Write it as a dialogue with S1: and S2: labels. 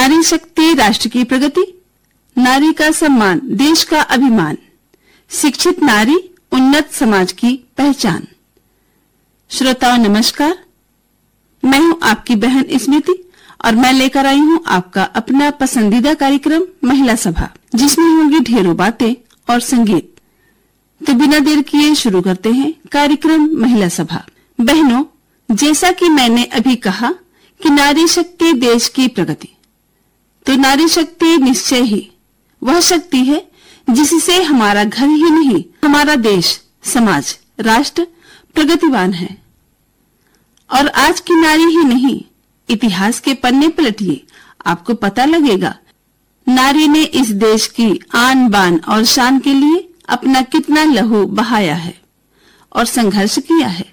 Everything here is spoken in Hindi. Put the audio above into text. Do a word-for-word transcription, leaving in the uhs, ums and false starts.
S1: नारी शक्ति राष्ट्र की प्रगति, नारी का सम्मान देश का अभिमान, शिक्षित नारी उन्नत समाज की पहचान। श्रोताओं नमस्कार, मैं हूं आपकी बहन स्मृति और मैं लेकर आई हूं आपका अपना पसंदीदा कार्यक्रम महिला सभा, जिसमें होंगी ढेरों बातें और संगीत। तो बिना देर किए शुरू करते हैं कार्यक्रम महिला सभा। बहनों, जैसा कि मैंने अभी कहा कि नारी शक्ति देश की प्रगति, तो नारी शक्ति निश्चय ही वह शक्ति है जिससे हमारा घर ही नहीं, हमारा देश, समाज, राष्ट्र प्रगतिवान है। और आज की नारी ही नहीं, इतिहास के पन्ने पलटिए, आपको पता लगेगा नारी ने इस देश की आन बान और शान के लिए अपना कितना लहू बहाया है और संघर्ष किया है।